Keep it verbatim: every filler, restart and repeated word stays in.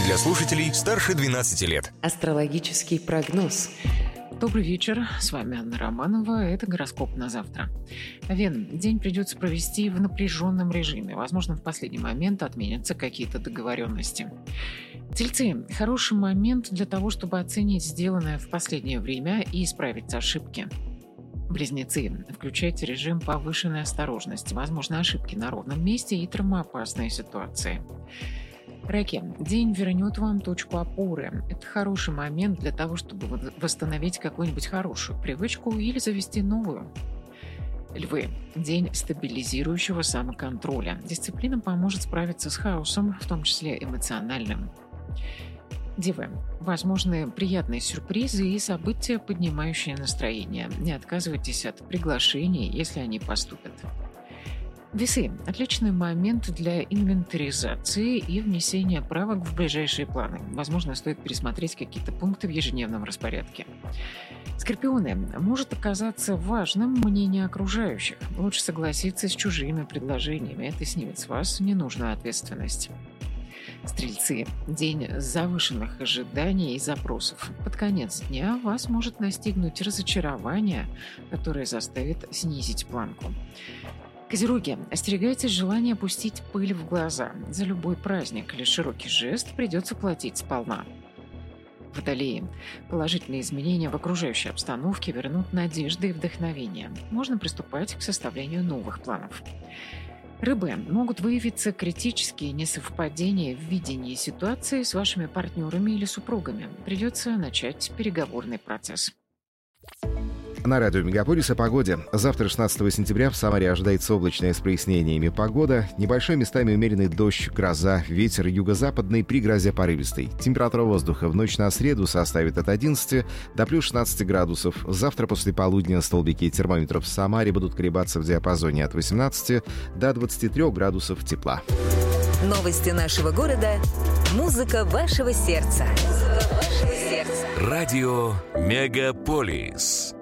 для слушателей старше двенадцати лет. Астрологический прогноз. Добрый вечер, с вами Анна Романова, это гороскоп на завтра. Овен, день придется провести в напряженном режиме, возможно, в последний момент отменятся какие-то договоренности. Тельцы, хороший момент для того, чтобы оценить сделанное в последнее время и исправить ошибки. Близнецы, включайте режим повышенной осторожности, возможно, ошибки на ровном месте и травмоопасные ситуации. Раки, день вернет вам точку опоры. Это хороший момент для того, чтобы восстановить какую-нибудь хорошую привычку или завести новую. Львы, день стабилизирующего самоконтроля. Дисциплина поможет справиться с хаосом, в том числе эмоциональным. Девы, возможны приятные сюрпризы и события, поднимающие настроение. Не отказывайтесь от приглашений, если они поступят. Весы – отличный момент для инвентаризации и внесения правок в ближайшие планы. Возможно, стоит пересмотреть какие-то пункты в ежедневном распорядке. Скорпионы, может оказаться важным мнение окружающих. Лучше согласиться с чужими предложениями. Это снимет с вас ненужную ответственность. Стрельцы, день завышенных ожиданий и запросов. Под конец дня вас может настигнуть разочарование, которое заставит снизить планку. Козероги, остерегайтесь желания пустить пыль в глаза. За любой праздник или широкий жест придется платить сполна. Водолеи, положительные изменения в окружающей обстановке вернут надежды и вдохновение. Можно приступать к составлению новых планов. Рыбы, могут выявиться критические несовпадения в видении ситуации с вашими партнерами или супругами. Придется начать переговорный процесс. На радио Мегаполис о погоде. Завтра, шестнадцатого сентября, в Самаре ожидается облачная с прояснениями погода. Небольшой, местами умеренный дождь, гроза, ветер юго-западный, при грозе порывистый. Температура воздуха в ночь на среду составит от одиннадцати до плюс шестнадцати градусов. Завтра после полудня столбики термометров в Самаре будут колебаться в диапазоне от восемнадцати до двадцати трёх градусов тепла. Новости нашего города. Музыка вашего сердца. Музыка вашего сердца. Радио Мегаполис.